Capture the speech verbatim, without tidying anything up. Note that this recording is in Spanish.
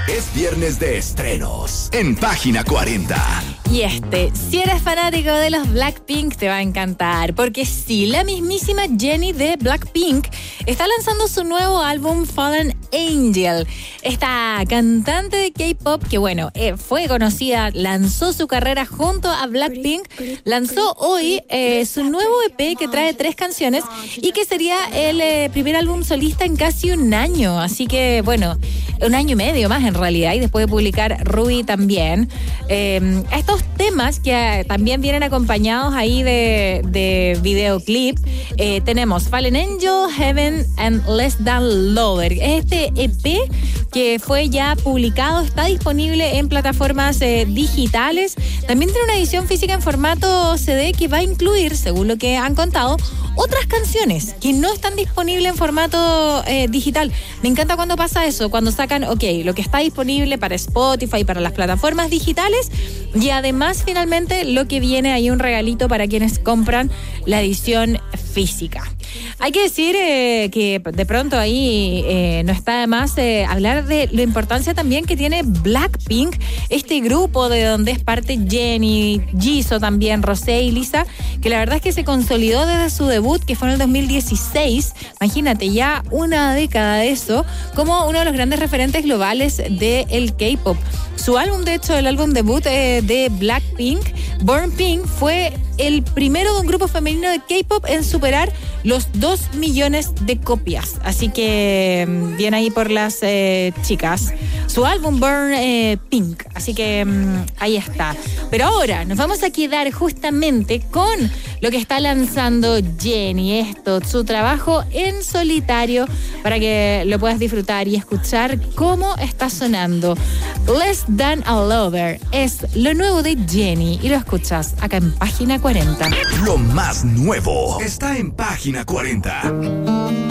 Es viernes de estrenos en Página cuarenta. Y este, si eres fanático de los Blackpink, te va a encantar. Porque sí, la mismísima Jennie de Blackpink está lanzando su nuevo álbum Fallen Angel. Esta cantante de K-pop que, bueno, eh, fue conocida, lanzó su carrera junto a Blackpink, lanzó hoy eh, su nuevo E P que trae tres canciones y que sería el eh, primer álbum solista en casi un año. Así que, bueno, un año y medio más en realidad, y después de publicar Ruby también. Eh, estos temas que eh, también vienen acompañados ahí de, de videoclip, eh, tenemos Fallen Angel, Heaven and Less Than Lover. Este E P que fue ya publicado está disponible en plataformas eh, digitales. También tiene una edición física en formato C D que va a incluir, según lo que han contado, otras canciones que no están disponibles en formato eh, digital. Me encanta cuando pasa eso, cuando sacan, ok, lo que está disponible para Spotify, para las plataformas digitales, y además finalmente lo que viene ahí, un regalito para quienes compran la edición física. Hay que decir eh, que de pronto ahí eh, no está de más eh, hablar de la importancia también que tiene Blackpink, este grupo de donde es parte Jennie, Jisoo también, Rosé y Lisa, que la verdad es que se consolidó desde su debut, que fue en el dos mil dieciséis, imagínate, ya una década de eso, como uno de los grandes referentes globales del K-pop. Su álbum, de hecho, el álbum debut eh, de Blackpink, Born Pink, fue el primero de un grupo femenino de K-pop en superar los dos millones de copias. Así que bien ahí por las eh, chicas. Su álbum Born eh, Pink. Así que um, ahí está. Pero ahora nos vamos a quedar justamente con lo que está lanzando Jennie. Esto, su trabajo en solitario, para que lo puedas disfrutar y escuchar cómo está sonando. Less Than a Lover es lo nuevo de Jennie y lo escuchas acá en Página cuarenta. Lo más nuevo está en Página cuarenta.